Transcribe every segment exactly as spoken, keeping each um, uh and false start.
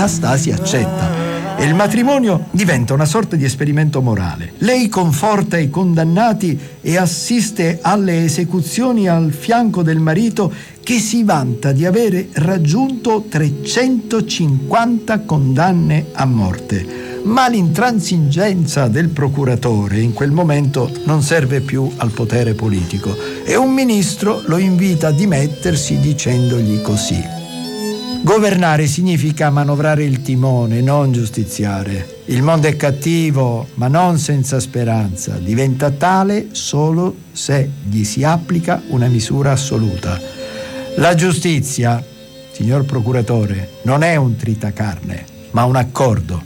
Anastasia accetta e il matrimonio diventa una sorta di esperimento morale. Lei conforta i condannati e assiste alle esecuzioni al fianco del marito, che si vanta di avere raggiunto trecentocinquanta condanne a morte. Ma l'intransigenza del procuratore in quel momento non serve più al potere politico e un ministro lo invita a dimettersi dicendogli così: governare significa manovrare il timone, non giustiziare. Il mondo è cattivo, ma non senza speranza. Diventa tale solo se gli si applica una misura assoluta. La giustizia, signor procuratore, non è un tritacarne, ma un accordo.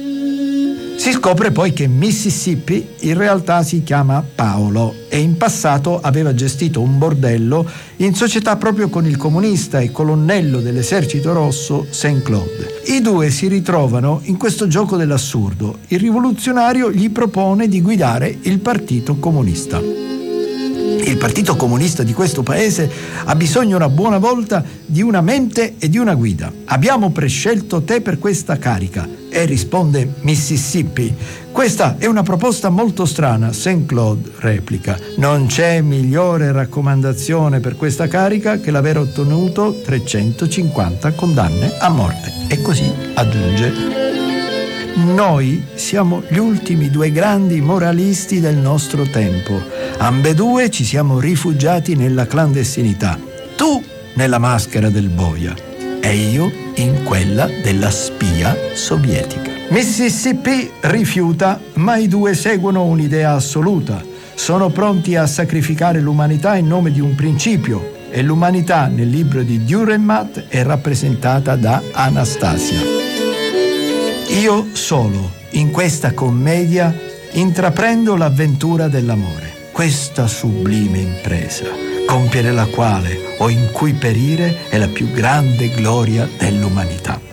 Si scopre poi che Mississippi in realtà si chiama Paolo e in passato aveva gestito un bordello in società proprio con il comunista e colonnello dell'esercito rosso Saint Claude. I due si ritrovano in questo gioco dell'assurdo. Il rivoluzionario gli propone di guidare il partito comunista. Il partito comunista di questo paese ha bisogno una buona volta di una mente e di una guida. Abbiamo prescelto te per questa carica. E risponde Mississippi: questa è una proposta molto strana. Saint Claude replica: non c'è migliore raccomandazione per questa carica che l'aver ottenuto trecentocinquanta condanne a morte. E così aggiunge: noi siamo gli ultimi due grandi moralisti del nostro tempo. Ambedue ci siamo rifugiati nella clandestinità. Tu nella maschera del boia e io in quella della spia sovietica. Mississippi rifiuta, ma i due seguono un'idea assoluta. Sono pronti a sacrificare l'umanità in nome di un principio, e l'umanità nel libro di Dürrenmatt è rappresentata da Anastasia. Io solo, in questa commedia, intraprendo l'avventura dell'amore, questa sublime impresa, compiere la quale o in cui perire è la più grande gloria dell'umanità.